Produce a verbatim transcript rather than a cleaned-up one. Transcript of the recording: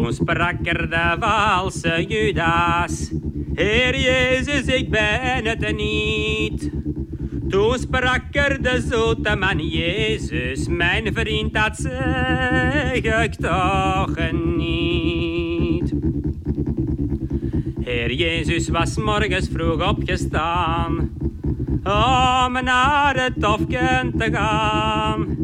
Toen sprak er de valse Judas, Heer Jezus, ik ben het niet. Toen sprak er de zoete man Jezus, mijn vriend, dat zeg ik toch niet. Heer Jezus was morgens vroeg opgestaan, om naar het hofje te gaan.